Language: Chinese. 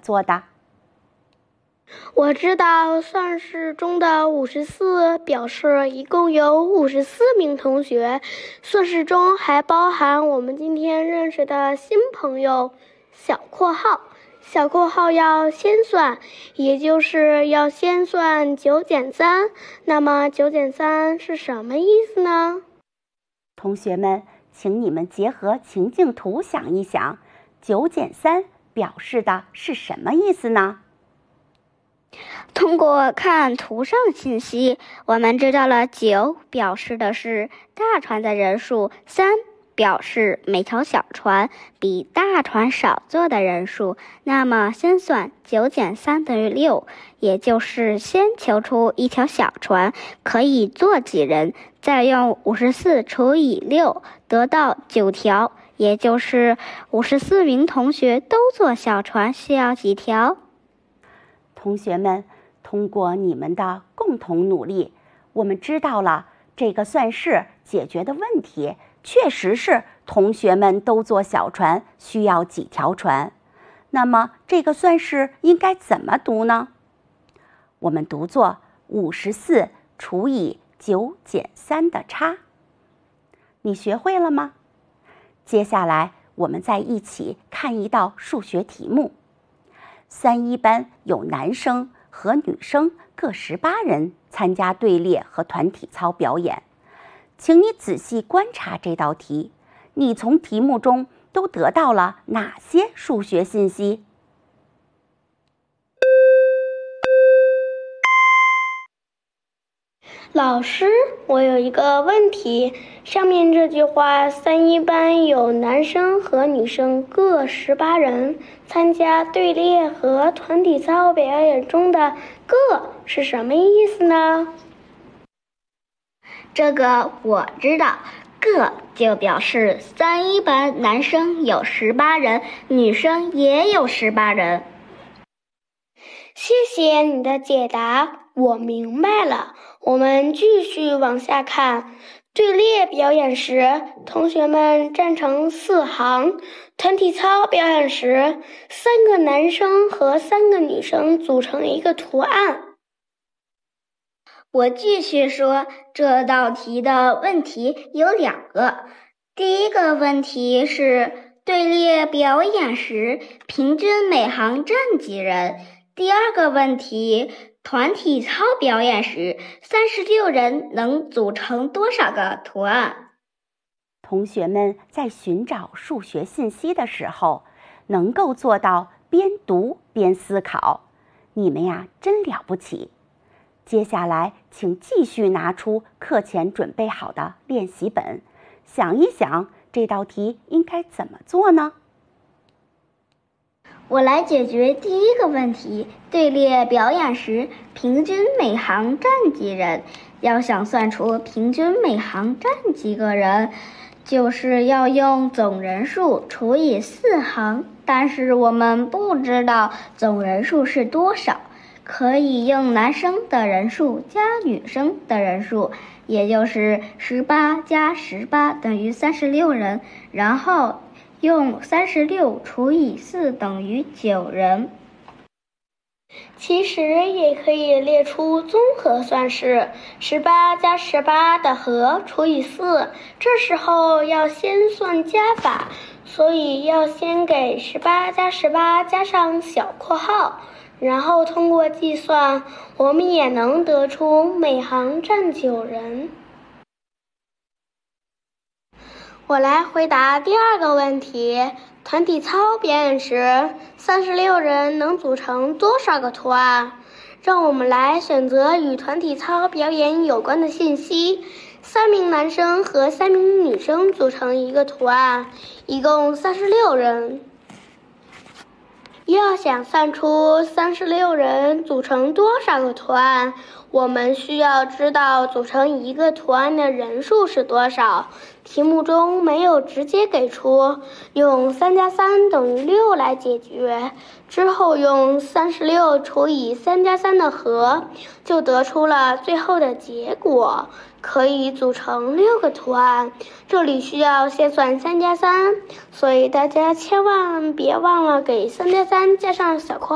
做的？ 我知道算式中的54表示一共有54名同学，算式中还包含我们今天认识的新朋友小括号。小括号要先算，也就是要先算9减3。那么9减3是什么意思呢？ 同学们，请你们结合情境图想一想，9减3表示的是什么意思呢？ 通过看图上信息，我们知道了9表示的是大船的人数，3表示每条小船比大船少坐的人数。那么先算9减3等于6，也就是先求出一条小船可以坐几人，再用54除以6得到9条，也就是54名同学都坐小船需要几条？ 同学们，通过你们的共同努力，我们知道了这个算式解决的问题确实是同学们都坐小船需要几条船。那么这个算式应该怎么读呢？我们读作54除以9减3的差。你学会了吗？接下来我们再一起看一道数学题目。3-1班有男生和女生各18人参加队列和团体操表演。请你仔细观察这道题，你从题目中都得到了哪些数学信息？ 老师，我有一个问题，上面这句话3-1班有男生和女生各18人，参加队列和团体操表演中的各是什么意思呢？ 这个我知道，各就表示3-1班男生有18人，女生也有18人。 谢谢你的解答，我明白了。我们继续往下看。队列表演时，同学们站成4行；团体操表演时，3个男生和3个女生组成一个图案。 我继续说，这道题的问题有2个。第一个问题是队列表演时，平均每行站几人？第二个问题，团体操表演时，36人能组成多少个图案？ 同学们在寻找数学信息的时候，能够做到边读边思考，你们呀真了不起。接下来请继续拿出课前准备好的练习本，想一想这道题应该怎么做呢？ 我来解决第一个问题，队列表演时平均每行站几人？要想算出平均每行站几个人，就是要用总人数除以4行，但是我们不知道总人数是多少，可以用男生的人数加女生的人数，也就是18加18等于36人，然后用36除以4等于9人。 其实也可以列出综合算式，18加18的和除以4，这时候要先算加法，所以要先给18加18加上小括号，然后通过计算，我们也能得出每行站9人。我来回答第二个问题，团体操表演时，36人能组成多少个图案？让我们来选择与团体操表演有关的信息。3名男生和3名女生组成一个图案，一共36人。要想算出36人组成多少个图案，我们需要知道组成一个图案的人数是多少。题目中没有直接给出，用3加3等于6来解决，之后用36除以3加3的和，就得出了最后的结果，可以组成6个图案。这里需要先算3加3，所以大家千万别忘了给3加3加上小括号。